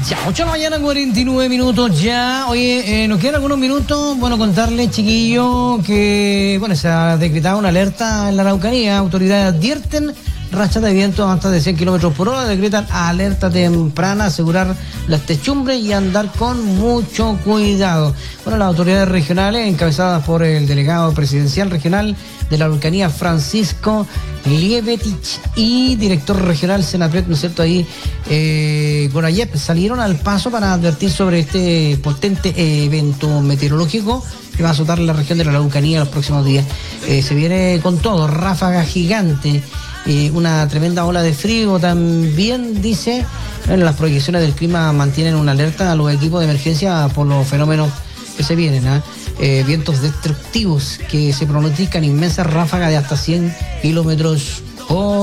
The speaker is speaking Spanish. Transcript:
Ya, 8 de la mañana, 49 minutos ya. Oye, nos quedan algunos minutos. Bueno, contarles, chiquillos, que bueno, se ha decretado una alerta en la Araucanía. Autoridades advierten rachas de viento hasta de 100 kilómetros por hora. Decretan alerta temprana, asegurar las techumbres y andar con mucho cuidado. Bueno, las autoridades regionales, encabezadas por el delegado presidencial regional de la Araucanía, Francisco Liebetich, y director regional Senapred, ¿no es cierto? Ahí, Gorayep, salieron al paso para advertir sobre este potente evento meteorológico que va a azotar la región de la Araucanía en los próximos días. Se viene con todo, ráfaga gigante, una tremenda ola de frío también, dice. Bueno, las proyecciones del clima mantienen una alerta a los equipos de emergencia por los fenómenos que se vienen, vientos destructivos que se pronostican inmensas ráfagas de hasta 100 kilómetros por